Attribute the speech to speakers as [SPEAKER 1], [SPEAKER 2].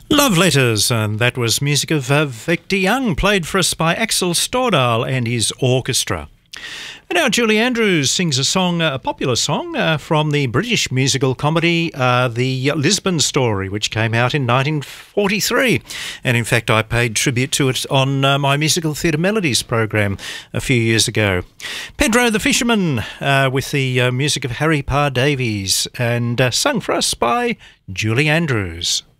[SPEAKER 1] Love Letters, and that was music of Victor Young, played for us by Axel Stordahl and his orchestra. And now Julie Andrews sings a song, a popular song from the British musical comedy The Lisbon Story, which came out in 1943. And in fact, I paid tribute to it on my Musical Theatre Melodies program a few years ago. Pedro the Fisherman with the music of Harry Parr Davies, and sung for us by Julie Andrews.